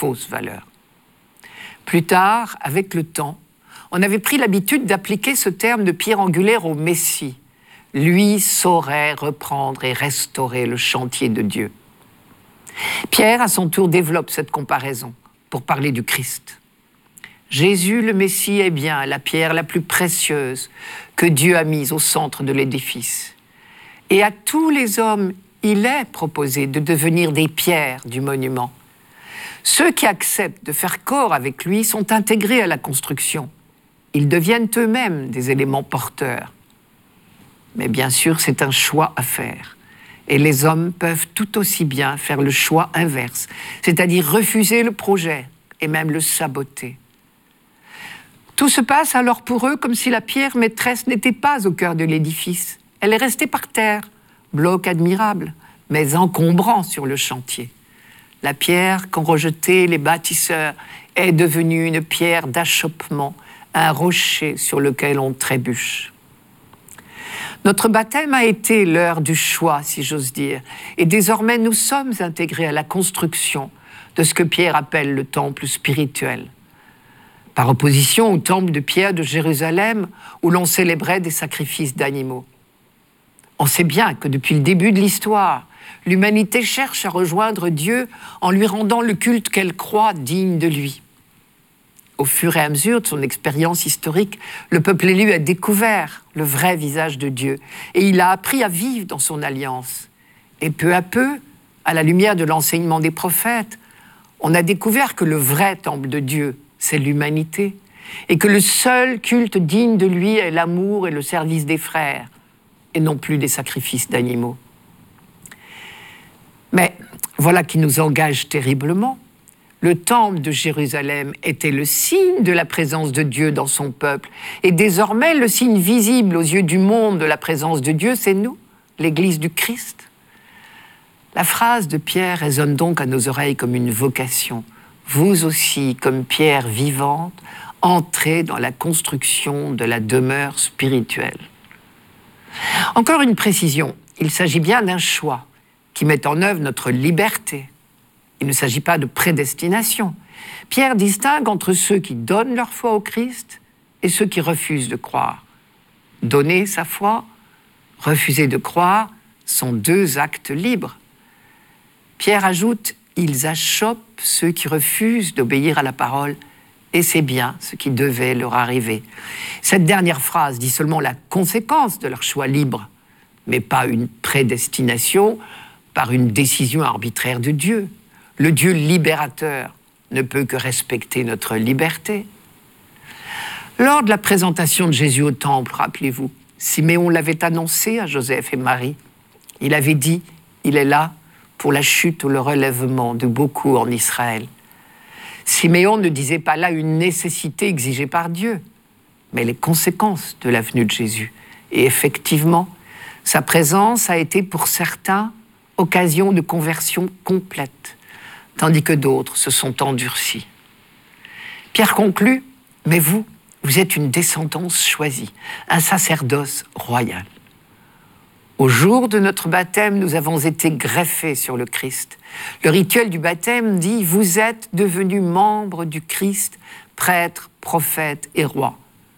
fausse valeur. Plus tard, avec le temps, on avait pris l'habitude d'appliquer ce terme de pierre angulaire au Messie. Lui saurait reprendre et restaurer le chantier de Dieu. Pierre, à son tour, développe cette comparaison pour parler du Christ. Jésus, le Messie, est bien la pierre la plus précieuse que Dieu a mise au centre de l'édifice. Et à tous les hommes, il est proposé de devenir des pierres du monument. Ceux qui acceptent de faire corps avec lui sont intégrés à la construction. Ils deviennent eux-mêmes des éléments porteurs. Mais bien sûr, c'est un choix à faire. Et les hommes peuvent tout aussi bien faire le choix inverse, c'est-à-dire refuser le projet et même le saboter. Tout se passe alors pour eux comme si la pierre maîtresse n'était pas au cœur de l'édifice. Elle est restée par terre, bloc admirable, mais encombrant sur le chantier. La pierre qu'ont rejetée les bâtisseurs est devenue une pierre d'achoppement, un rocher sur lequel on trébuche. Notre baptême a été l'heure du choix, si j'ose dire, et désormais nous sommes intégrés à la construction de ce que Pierre appelle le temple spirituel, par opposition au temple de Pierre de Jérusalem où l'on célébrait des sacrifices d'animaux. On sait bien que depuis le début de l'histoire, l'humanité cherche à rejoindre Dieu en lui rendant le culte qu'elle croit digne de lui. Au fur et à mesure de son expérience historique, le peuple élu a découvert le vrai visage de Dieu et il a appris à vivre dans son alliance. Et peu à peu, à la lumière de l'enseignement des prophètes, on a découvert que le vrai temple de Dieu, c'est l'humanité et que le seul culte digne de lui est l'amour et le service des frères et non plus des sacrifices d'animaux. Mais voilà qui nous engage terriblement. Le temple de Jérusalem était le signe de la présence de Dieu dans son peuple. Et désormais, le signe visible aux yeux du monde de la présence de Dieu, c'est nous, l'Église du Christ. La phrase de Pierre résonne donc à nos oreilles comme une vocation. Vous aussi, comme pierre vivante, entrez dans la construction de la demeure spirituelle. Encore une précision, il s'agit bien d'un choix qui met en œuvre notre liberté. Il ne s'agit pas de prédestination. Pierre distingue entre ceux qui donnent leur foi au Christ et ceux qui refusent de croire. Donner sa foi, refuser de croire sont deux actes libres. Pierre ajoute « Ils achoppent ceux qui refusent d'obéir à la parole et c'est bien ce qui devait leur arriver. » Cette dernière phrase dit seulement la conséquence de leur choix libre, mais pas une prédestination par une décision arbitraire de Dieu. Le Dieu libérateur ne peut que respecter notre liberté. Lors de la présentation de Jésus au temple, rappelez-vous, Siméon l'avait annoncé à Joseph et Marie. Il avait dit, il est là pour la chute ou le relèvement de beaucoup en Israël. Siméon ne disait pas là une nécessité exigée par Dieu, mais les conséquences de la venue de Jésus. Et effectivement, sa présence a été pour certains occasion de conversion complète, tandis que d'autres se sont endurcis. Pierre conclut, « Mais vous êtes une descendance choisie, un sacerdoce royal. » Au jour de notre baptême, nous avons été greffés sur le Christ. Le rituel du baptême dit « Vous êtes devenus membres du Christ, prêtre, prophète et roi. »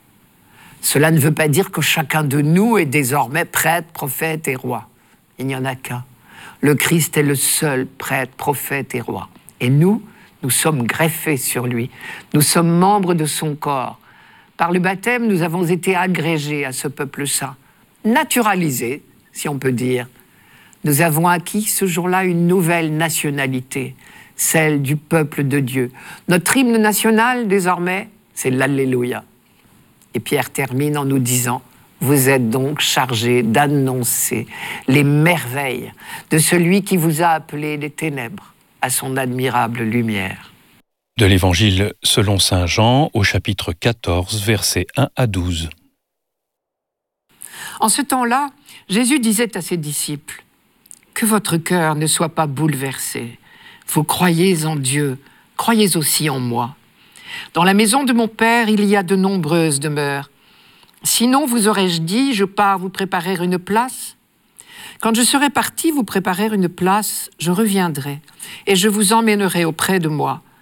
Cela ne veut pas dire que chacun de nous est désormais prêtre, prophète et roi. Il n'y en a qu'un. Le Christ est le seul prêtre, prophète et roi. Et nous sommes greffés sur lui. Nous sommes membres de son corps. Par le baptême, nous avons été agrégés à ce peuple saint, naturalisés, si on peut dire. Nous avons acquis ce jour-là une nouvelle nationalité, celle du peuple de Dieu. Notre hymne national, désormais, c'est l'Alléluia. Et Pierre termine en nous disant « Vous êtes donc chargés d'annoncer les merveilles de celui qui vous a appelé des ténèbres à son admirable lumière. » De l'Évangile selon saint Jean au chapitre 14, versets 1 à 12. En ce temps-là, Jésus disait à ses disciples « Que votre cœur ne soit pas bouleversé. Vous croyez en Dieu, croyez aussi en moi. Dans la maison de mon Père, il y a de nombreuses demeures. Sinon, vous aurais-je dit, je pars vous préparer une place. Quand je serai parti vous préparer une place, je reviendrai et je vous emmènerai auprès de moi,